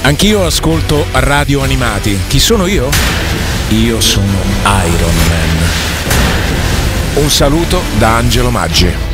Anch'io ascolto radio animati. Chi sono io? Io sono Iron Man. Un saluto da Angelo Maggi.